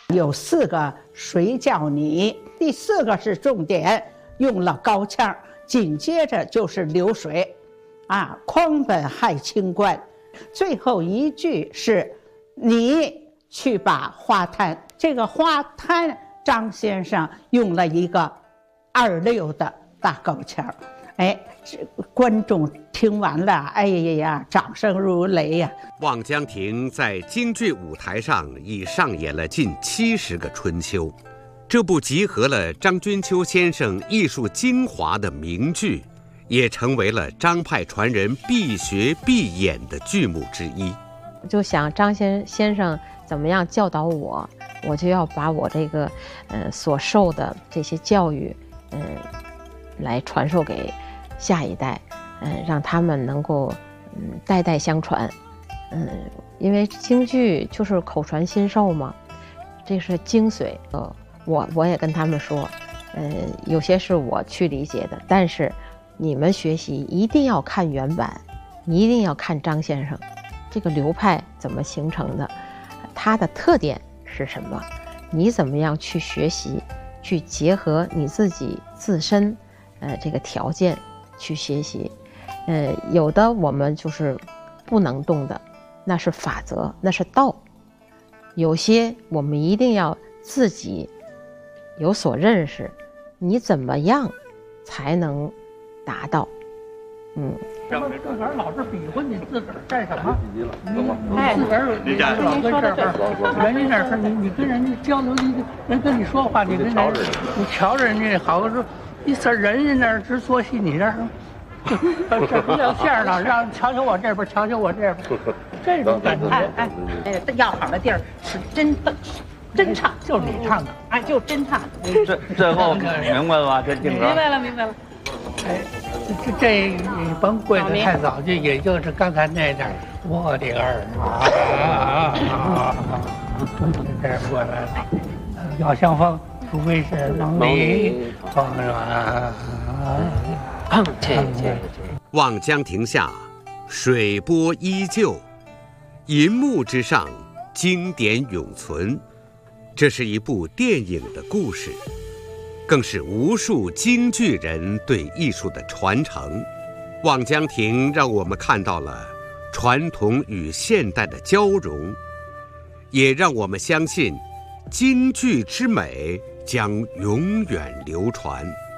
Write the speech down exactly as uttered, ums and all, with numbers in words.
有四个谁叫你，第四个是重点，用了高腔，紧接着就是流水，啊，匡本害清官，最后一句是你去把花摊，这个花摊张先生用了一个二六的大高腔，哎，观众听完了，哎呀，掌声如雷呀！ 望江亭在京剧舞台上已上演了近七十个春秋，这部集合了张君秋先生艺术精华的名剧，也成为了张派传人必学必演的剧目之一。 就想张先先生怎么样教导我，我就要把我这个呃所受的这些教育，嗯、呃，来传授给下一代，嗯、呃，让他们能够嗯代代相传，嗯，因为京剧就是口传心授嘛，这是精髓。呃，我我也跟他们说，呃，有些是我去理解的，但是你们学习一定要看原版，你一定要看张先生这个流派怎么形成的，它的特点是什么，你怎么样去学习，去结合你自己自身呃这个条件去学习。呃，有的我们就是不能动的，那是法则，那是道。有些我们一定要自己有所认识，你怎么样才能达到？嗯， 自个儿老是比划你自个儿干什么？你你自个儿你老跟这儿，人家那是你你跟人家交流，你人跟你说话，你跟人你瞧着人家好说，你这人家那儿直说戏，你这儿这不叫相声了，让瞧瞧我这边，瞧瞧我这边，这种感觉。 哎哎，哎，要好的地儿是真的。真唱就是你唱的， 哎，就真唱。 最最后明白了吧？这镜头。 明白了，明白了。 哎，这这你甭跪得太早，就也就是刚才那点儿，我的儿啊啊！这儿过来了，要相逢，除非是梦里风啊。 砰！切切切！ 望江亭下，水波依旧，银幕之上，经典永存。这是一部电影的故事，更是无数京剧人对艺术的传承。望江亭让我们看到了传统与现代的交融，也让我们相信京剧之美将永远流传。